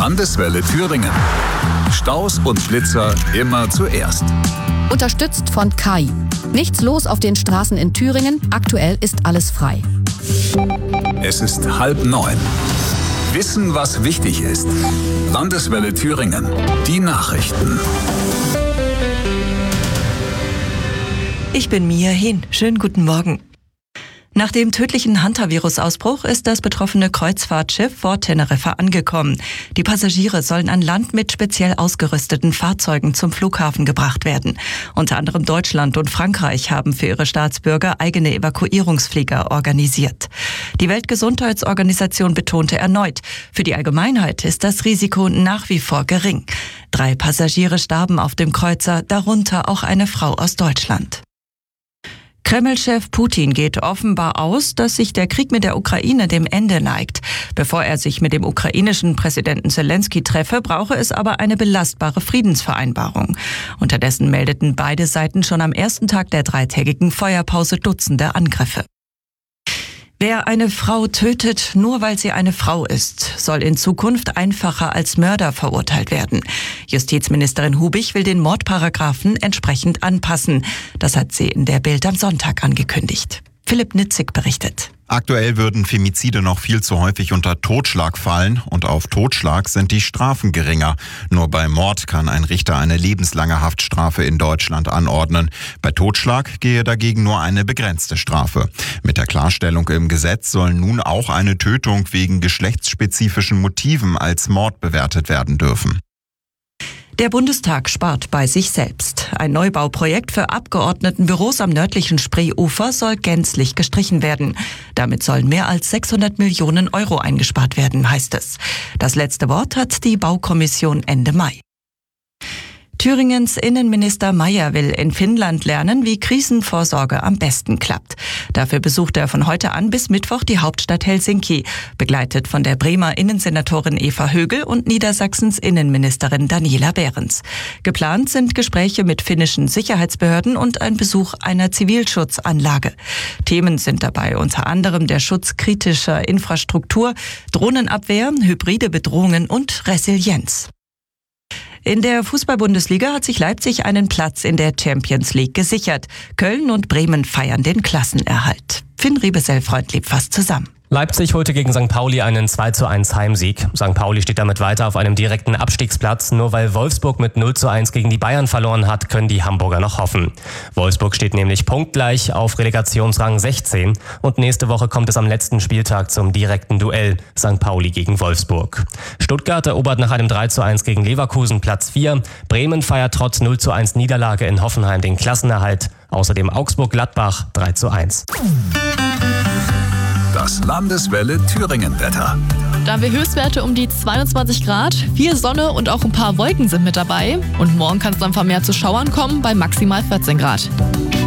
Landeswelle Thüringen. Staus und Blitzer immer zuerst. Unterstützt von Kai. Nichts los auf den Straßen in Thüringen. Aktuell ist alles frei. Es ist 8:30. Wissen, was wichtig ist. Landeswelle Thüringen. Die Nachrichten. Ich bin Mia Hehn. Schönen guten Morgen. Nach dem tödlichen Hantavirus-Ausbruch ist das betroffene Kreuzfahrtschiff vor Teneriffa angekommen. Die Passagiere sollen an Land mit speziell ausgerüsteten Fahrzeugen zum Flughafen gebracht werden. Unter anderem Deutschland und Frankreich haben für ihre Staatsbürger eigene Evakuierungsflieger organisiert. Die Weltgesundheitsorganisation betonte erneut, für die Allgemeinheit ist das Risiko nach wie vor gering. 3 Passagiere starben auf dem Kreuzer, darunter auch eine Frau aus Deutschland. Kreml-Chef Putin geht offenbar aus, dass sich der Krieg mit der Ukraine dem Ende neigt. Bevor er sich mit dem ukrainischen Präsidenten Zelensky treffe, brauche es aber eine belastbare Friedensvereinbarung. Unterdessen meldeten beide Seiten schon am ersten Tag der 3-tägigen Feuerpause Dutzende Angriffe. Wer eine Frau tötet, nur weil sie eine Frau ist, soll in Zukunft einfacher als Mörder verurteilt werden. Justizministerin Hubich will den Mordparagraphen entsprechend anpassen. Das hat sie in der Bild am Sonntag angekündigt. Philipp Nitzig berichtet. Aktuell würden Femizide noch viel zu häufig unter Totschlag fallen und auf Totschlag sind die Strafen geringer. Nur bei Mord kann ein Richter eine lebenslange Haftstrafe in Deutschland anordnen. Bei Totschlag gehe dagegen nur eine begrenzte Strafe. Mit der Klarstellung im Gesetz soll nun auch eine Tötung wegen geschlechtsspezifischen Motiven als Mord bewertet werden dürfen. Der Bundestag spart bei sich selbst. Ein Neubauprojekt für Abgeordnetenbüros am nördlichen Spreeufer soll gänzlich gestrichen werden. Damit sollen mehr als 600 Millionen Euro eingespart werden, heißt es. Das letzte Wort hat die Baukommission Ende Mai. Thüringens Innenminister Mayer will in Finnland lernen, wie Krisenvorsorge am besten klappt. Dafür besucht er von heute an bis Mittwoch die Hauptstadt Helsinki, begleitet von der Bremer Innensenatorin Eva Högel und Niedersachsens Innenministerin Daniela Behrens. Geplant sind Gespräche mit finnischen Sicherheitsbehörden und ein Besuch einer Zivilschutzanlage. Themen sind dabei unter anderem der Schutz kritischer Infrastruktur, Drohnenabwehr, hybride Bedrohungen und Resilienz. In der Fußball-Bundesliga hat sich Leipzig einen Platz in der Champions League gesichert. Köln und Bremen feiern den Klassenerhalt. Finn Riebesell-Freund lebt fast zusammen. Leipzig holte gegen St. Pauli einen 2:1 Heimsieg. St. Pauli steht damit weiter auf einem direkten Abstiegsplatz. Nur weil Wolfsburg mit 0:1 gegen die Bayern verloren hat, können die Hamburger noch hoffen. Wolfsburg steht nämlich punktgleich auf Relegationsrang 16 und nächste Woche kommt es am letzten Spieltag zum direkten Duell St. Pauli gegen Wolfsburg. Stuttgart erobert nach einem 3:1 gegen Leverkusen Platz 4. Bremen feiert trotz 0:1 Niederlage in Hoffenheim den Klassenerhalt. Außerdem Augsburg-Gladbach 3:1. Das Landeswelle Thüringen-Wetter. Da haben wir Höchstwerte um die 22 Grad, viel Sonne und auch ein paar Wolken sind mit dabei. Und morgen kann es dann vermehrt zu Schauern kommen bei maximal 14 Grad.